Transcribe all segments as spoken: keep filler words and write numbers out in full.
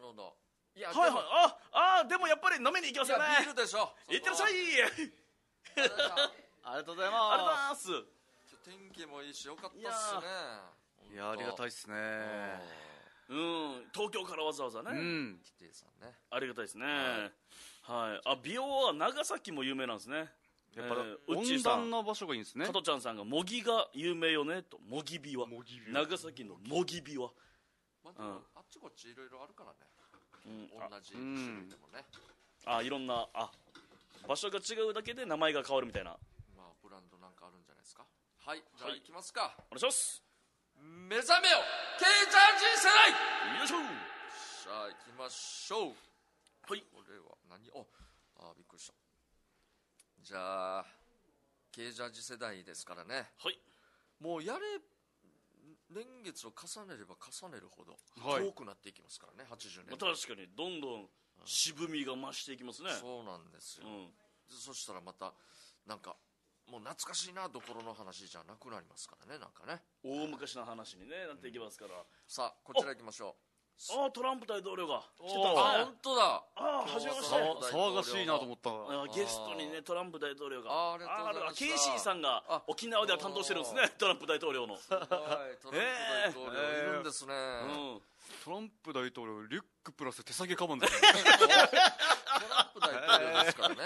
るほど。いや、 はいはい。ああでもやっぱり飲みに行きますよね。 ビールでしょ。 いってらっしゃい。 ありがとうございます。 ありがとうございます。 天気もいいしよかったっすね。 いやありがたいっすね。 うん、東京からわざわざね。 うん。 キティさんね。 ありがたいですね。はい。あ、美容は長崎も有名なんですね。 やっぱ温温暖な場所がいいんですね。 加トちゃんさんが模擬が有名よねと。模擬美は長崎の模擬美は、 まあ、でもあっちこっちいろいろあるからね、うん、同じ種類でもね、 うん、あいろんなあ場所が違うだけで名前が変わるみたいな、 まあ、ブランドなんかあるんじゃないですか。はい、じゃあ行きますか。 お願いします。 目覚めよ K ジャージ世代。 よいしょ。 さあ行きましょう。 はい。 これは何。おあびっくりした。じゃあ K ジャージ世代ですからね。 はい。 もうやれ年月を重ねれば重ねるほど遠くなっていきますからね、はい、はちじゅうねん、 まあ、確かにどんどん渋みが増していきますね、 うん、そうなんですよ、うん、そしたらまたなんかもう懐かしいなどころの話じゃなくなりますからね。なんかね大昔の話に、ね、なっていきますから、うん、 さあこちら行きましょう。 ああトランプ大統領が来てたんですね。 あ本当だ。 ああ初めまして。 騒がしいなと思った。 ゲストにねトランプ大統領があありがとうございました。 ケイシーさんが沖縄では担当してるんですね、トランプ大統領の。 すごいトランプ大統領いるんですね、えーうん、 トランプ大統領リュックプラス手提げカバンですね。 トランプ大統領ですからね。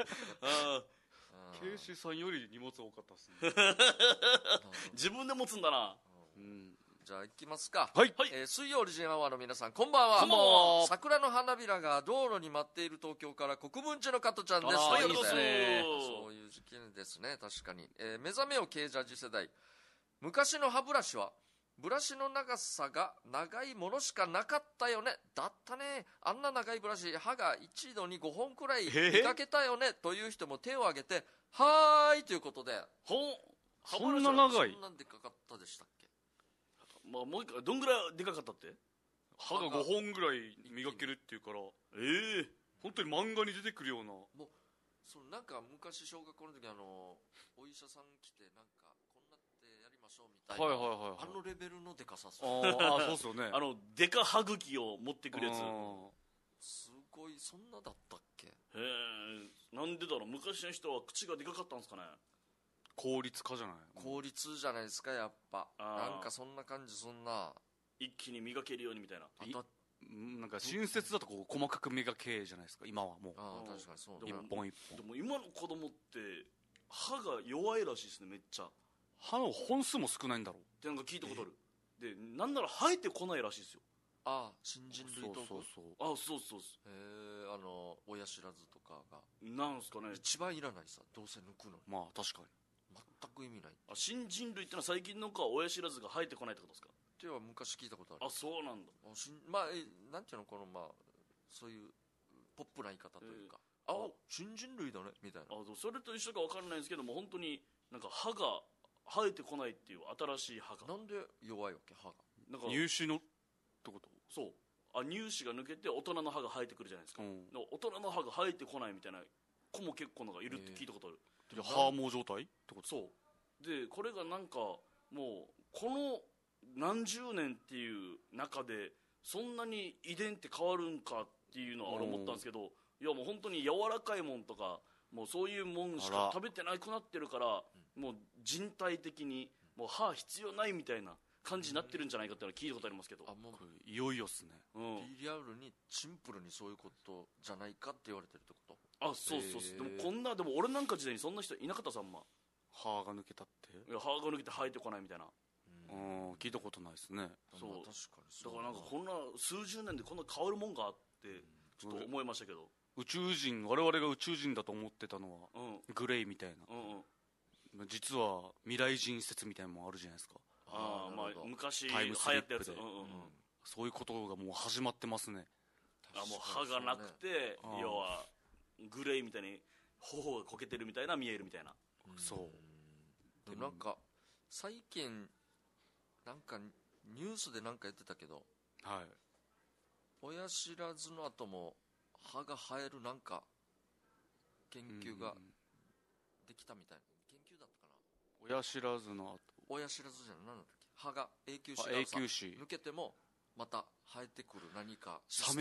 ケイシーさんより荷物多かったですね。 自分で持つんだな。 うんじゃあ行きますか。 はい、 えー、水曜オリジンアワーの皆さんこんばんは。 こんばんは。 桜の花びらが道路に舞っている東京から国分寺の加トちゃんです。 あいいですね。そういう時期ですね。確かに、えー、目覚めよKジャージ世代。昔の歯ブラシはブラシの長さが長いものしかなかったよね。だったね。あんな長いブラシ歯が一度にごほんくらい見かけたよねという人も手を挙げてはーいということで。 ほそんな長い。 そんなんでかかったでしたっけ。 まあ、もう一回どんぐらいでかかったって。 歯がごほんぐらい磨けるっていうから、 ええー、 本当に漫画に出てくるような。もうそのなんか昔小学校の時あのお医者さん来てなんかこんなってやりましょうみたいな、 はいはいはいはい、 あのレベルのでかさ。 ああそうっすよね。 あのでか歯茎を持ってくるやつ。 すごい。そんなだったっけ。へえ。なんでだろう。昔の人は口がでかかったんですかね。 効率化じゃない。 効率じゃないですかやっぱ。なんかそんな感じ。そんな一気に磨けるようにみたいな。 あとなんか親切だとこう細かく磨けじゃないですか今はもう。 あ確かにそう。 一本一本。 でも今の子供って歯が弱いらしいですね。めっちゃ歯の本数も少ないんだろうってなんか聞いたことある。でなんなら生えてこないらしいですよ。 ああ新人類とか。 そうそうそう。あそうそうそう。 へえ。あの親知らずとかがなんすかね。 一番いらないさどうせ抜くの。 まあ確かに全く意味ない。 あ新人類ってのは最近の子は親知らずが生えてこないってことですか。 っては昔聞いたことある。 あそうなんだ。 あしんまあえなんていうのこのまあそういうポップな言い方というか、えー、あ新人類だねみたいな。 あそれと一緒か分からないんですけども本当になんか歯が生えてこないっていう新しい歯が。 なんで弱いわけ歯が。 なんか乳歯のってこと。 そうあ乳歯が抜けて大人の歯が生えてくるじゃないですか、うん、大人の歯が生えてこないみたいな子も結構なんかいるって聞いたことある。 じゃあ歯毛状態ってこと。 そうでこれがなんかもうこの何十年っていう中でそんなに遺伝って変わるんかっていうのは俺思ったんですけど、いやもう本当に柔らかいもんとかもうそういうもんしか食べてなくなってるから、もう人体的にもう歯必要ないみたいな感じになってるんじゃないかっていうのは聞いたことありますけど。 あもういよいよっすね、 うん、 リアルにシンプルにそういうことじゃないかって言われてるってこと。 あそうそうそう。でもこんなでも俺なんか時代にそんな人いなかったさんま。 歯が抜けたって。 いや歯が抜けて生えてこないみたいな。 うん、聞いたことないですね。 そう、 まあ、確かにそうだからなんかこんな数十年でこんな変わるもんがあってちょっと思いましたけど、 宇宙人我々が宇宙人だと思ってたのは、うん、グレイみたいな、うんうん、実は未来人説みたいなのもあるじゃないですか。 ああまあ昔流タイムスリップで、 行ったやつ、うんうんうん、 そういうことがもう始まってますね。 あもう歯がなくて、ね、要はグレイみたいに頬がこけてるみたいな見えるみたいな。 うん、そうでなんか最近なんかニュースでなんか言ってたけど、 はい、 親知らずの後も歯が生えるなんか研究ができたみたいな、研究だったかな。 親知らずの後親知らずじゃない何だっけ。歯が永久歯がさ抜けてもまた生えてくる何か